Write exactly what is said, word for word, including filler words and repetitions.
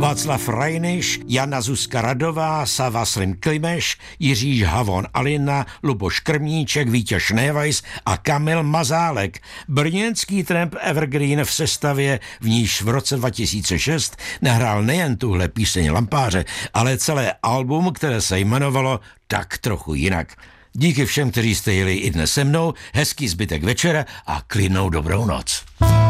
Václav Rajniš, Jana Zuzka Radová, Sava Slim Klimeš, Jiří Havon Alina, Luboš Krmníček, Vítěz Šnévajs a Kamil Mazálek. Brněnský tramp Evergreen v sestavě, v níž v roce dva tisíce šest nahrál nejen tuhle píseň Lampáře, ale celé album, které se jmenovalo Tak trochu jinak. Díky všem, kteří jste jeli i dnes se mnou, hezký zbytek večera a klidnou dobrou noc.